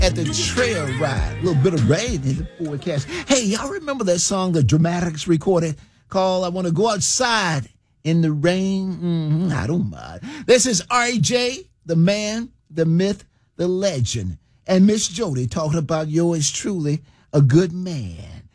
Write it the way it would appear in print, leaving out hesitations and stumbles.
at the trail ride. A little bit of rain in the forecast. Hey, y'all remember that song the Dramatics recorded called I Want to Go Outside in the Rain? I don't mind. This is RJ, the man, the myth, the legend. And Miss Jody talking about yours truly, a good man.